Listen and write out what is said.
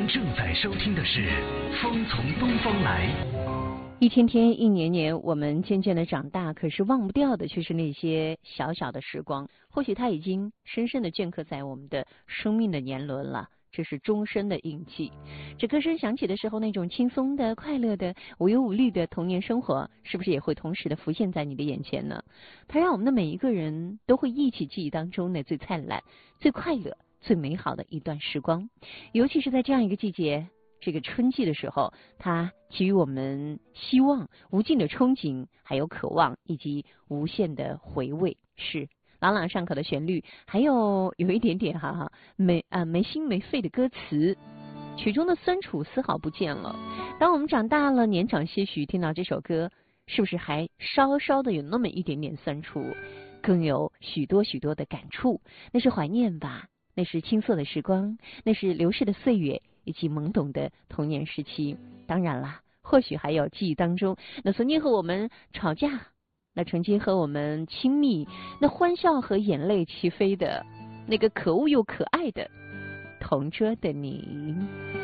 正在收听的是《风从东方来》。 一天天，一年年，我们渐渐的长大，可是忘不掉的却是那些小小的时光。或许它已经深深的镌刻在我们的生命的年轮了，这是终身的印记。这歌声响起的时候，那种轻松的、快乐的、无忧无虑的童年生活，是不是也会同时的浮现在你的眼前呢？它让我们的每一个人都会忆起记忆当中那最灿烂、最快乐、最美好的一段时光。尤其是在这样一个季节，这个春季的时候，它给予我们希望、无尽的憧憬，还有渴望，以及无限的回味。是朗朗上口的旋律，还有一点点没心没肺的歌词，曲中的酸楚丝毫不见了。当我们长大了，年长些许，听到这首歌，是不是还稍稍的有那么一点点酸楚，更有许多许多的感触？那是怀念吧，那是青涩的时光，那是流逝的岁月，以及懵懂的童年时期。当然啦，或许还有记忆当中那曾经和我们吵架，那曾经和我们亲密，那欢笑和眼泪齐飞的那个可恶又可爱的同桌的你。